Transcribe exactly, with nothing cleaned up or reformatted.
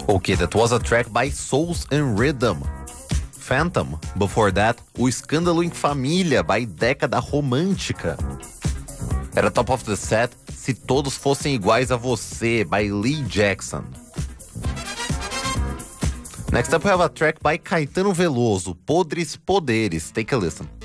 Okay, that was a track by Souls and Rhythm. Phantom. Before that, O Escândalo em Família, by Década Romântica. Era top of the set, Se Todos Fossem Iguais a Você, by Lee Jackson. Next up we have a track by Caetano Veloso, Podres Poderes. Take a listen.